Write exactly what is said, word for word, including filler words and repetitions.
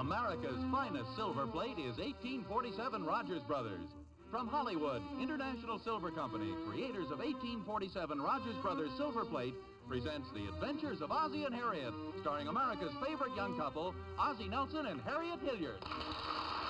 America's finest silver plate is eighteen forty-seven Rogers Brothers. From Hollywood, International Silver Company, creators of eighteen forty-seven Rogers Brothers Silver Plate, presents The Adventures of Ozzie and Harriet, starring America's favorite young couple, Ozzie Nelson and Harriet Hilliard.